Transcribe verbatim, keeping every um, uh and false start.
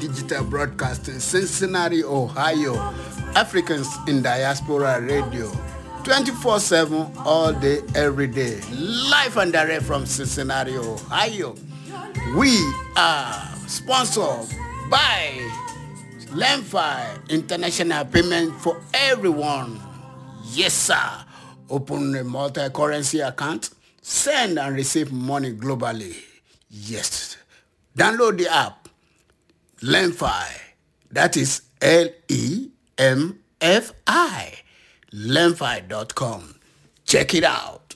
Digital Broadcasting, Cincinnati, Ohio. Africans in Diaspora Radio. twenty-four seven, all day, every day. Live and direct from Cincinnati, Ohio. We are sponsored by Lemfi International Payment for Everyone. Yes, sir. Open a multi-currency account. Send and receive money globally. Yes. Download the app. Lemfi. That is L E M F I. Lemfi dot com. Check it out.